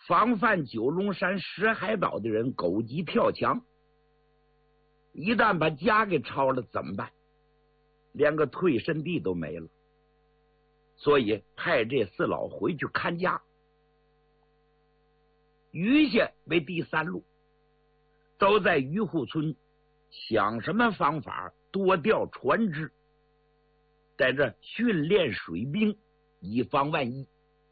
防范九龙山石海岛的人狗急跳墙，一旦把家给抄了怎么办？连个退身地都没了。所以派这四老回去看家。余下为第三路，都在渔户村想什么方法多调船只，在这训练水兵，以防万一。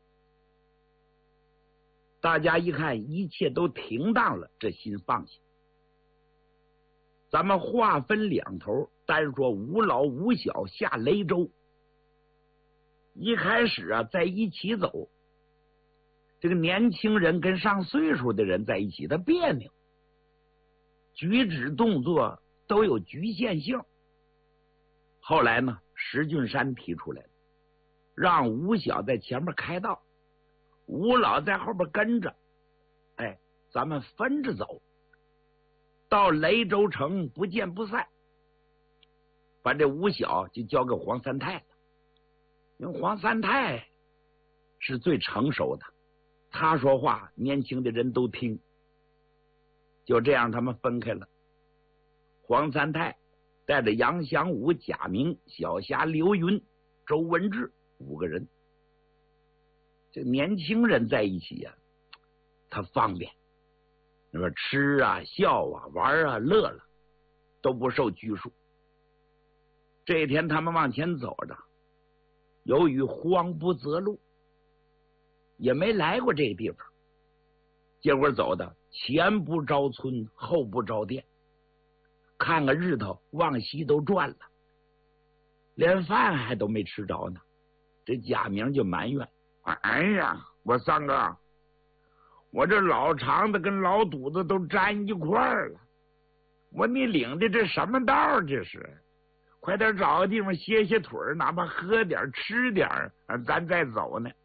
大家一看一切都停当了，这心放下。咱们划分两头，单说吴老吴小下雷州。一开始啊，在一起走，这个年轻人跟上岁数的人在一起，他别扭，举止动作都有局限性。后来呢，石俊山提出来了，让吴小在前面开道，吴老在后边跟着，哎，咱们分着走，到雷州城不见不散。把这吴小就交给黄三太了，因为黄三太是最成熟的，他说话年轻的人都听。就这样他们分开了。黄三太带着杨祥武、贾明、小霞、刘云、周文志5个人。这年轻人在一起呀，他方便，那么吃啊、笑啊、玩啊、乐了，都不受拘束。这一天他们往前走着，由于荒不择路，也没来过这个地方，结果走的前不着村后不着店，看个日头往西都转了，连饭还都没吃着呢。这贾明就埋怨，哎呀，我三哥，我这老肠子跟老肚子都粘一块儿了，你领的这什么道这是？快点找个地方歇歇腿，哪怕喝点吃点，咱再走呢。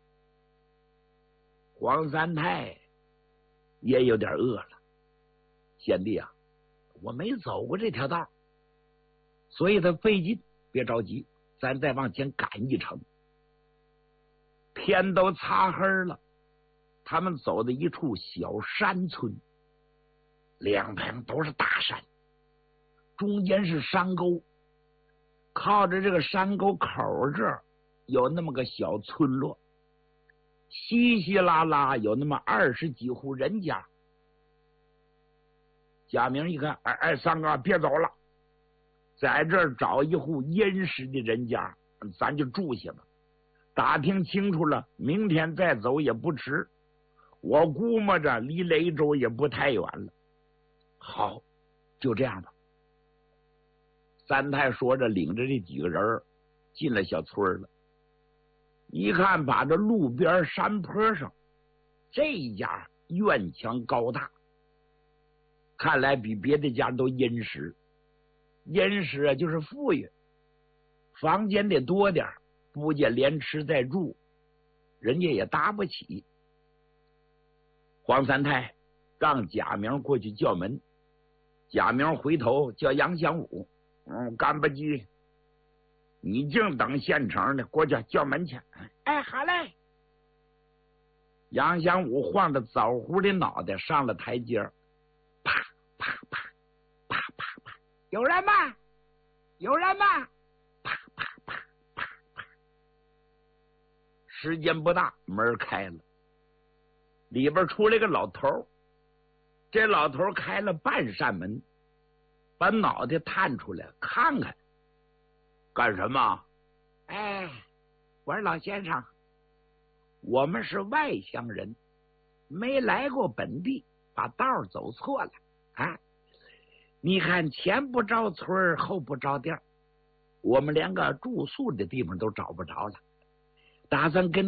黄三太也有点饿了，贤弟啊，我没走过这条道，所以他费劲，别着急，咱再往前赶一程。天都擦黑了，他们走到一处小山村，两旁都是大山，中间是山沟，靠着这个山沟口这儿有那么个小村落，稀稀拉拉有那么20几户人家。贾明一看，哎，三哥别走了，在这儿找一户殷实的人家，咱就住下吧。打听清楚了，明天再走也不迟，我估摸着离雷州也不太远了。好，就这样吧。三太说着，领着这几个人进了小村了。一看，把这路边山坡上这一家院墙高大，看来比别的家都殷实。殷实啊，就是富裕，房间得多点，不见连吃带住，人家也搭不起。黄三太让贾明过去叫门，贾明回头叫杨祥武，干不急，你净等现成的，过去叫门去。哎，好嘞。杨祥武晃着枣核的脑袋上了台阶，啪啪啪啪啪啪，有人吗？有人吗？啪啪啪啪啪。时间不大，门开了，里边出来个老头。这老头开了半扇门，把脑袋探出来看看。干什么？哎，我说老先生，我们是外乡人，没来过本地，把道走错了啊！你看前不着村后不着店，我们连个住宿的地方都找不着了，打算跟